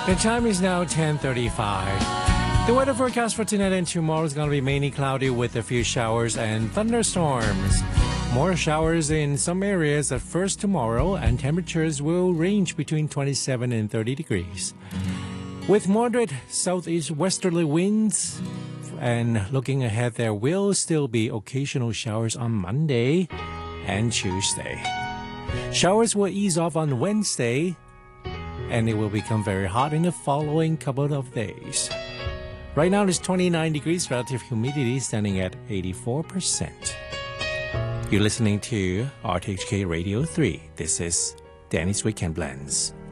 The time is now 10:35. The weather forecast for tonight and tomorrow is going to be mainly cloudy with a few showers and thunderstorms. More showers in some areas at first tomorrow, and temperatures will range between 27 and 30 degrees. With moderate southeast westerly winds, and looking ahead, there will still be occasional showers on Monday and Tuesday. Showers will ease off on Wednesday, and it will become very hot in the following couple of days. Right now it's 29 degrees, relative humidity standing at 84%. You're listening to RTHK Radio 3. This is Danny's Weekend Blends.